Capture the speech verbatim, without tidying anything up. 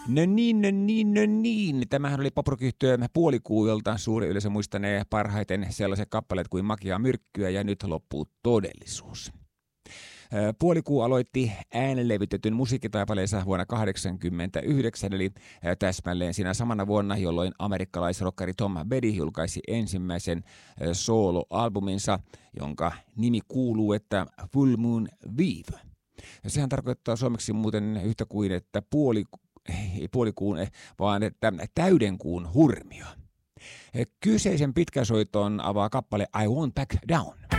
No niin, no niin, no niin. Tämähän oli Poprock-yhtye Puolikuu, jolta suuri yleisö muistanee parhaiten sellaiset kappaleet kuin Makeaa myrkkyä ja Nyt loppuu todellisuus. Puolikuu aloitti äänenlevytetyn musiikkitaipaleensa vuonna tuhatyhdeksänsataakahdeksankymmentäyhdeksän, eli täsmälleen siinä samana vuonna, jolloin amerikkalaisrokkari Tom Petty julkaisi ensimmäisen soloalbuminsa, jonka nimi kuuluu, että Full Moon Vive. Ja sehän tarkoittaa suomeksi muuten yhtä kuin, että puoli, ei puolikuun, vaan että täydenkuun hurmio. Kyseisen pitkäsoiton avaa kappale I Won't Back Down.